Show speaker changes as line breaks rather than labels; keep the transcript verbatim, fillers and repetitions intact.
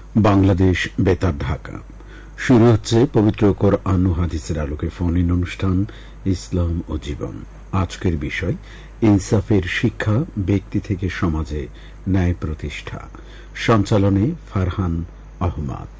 বাংলাদেশ বেতার ঢাকা। শুরু হচ্ছে পবিত্র কোরআন ও হাদিসের আলোকে ফোন ইন অনুষ্ঠান ইসলাম ও জীবন। আজকের বিষয় ইনসাফের শিক্ষা, ব্যক্তি থেকে সমাজে ন্যায় প্রতিষ্ঠা। সঞ্চালনে ফারহান আহমদ।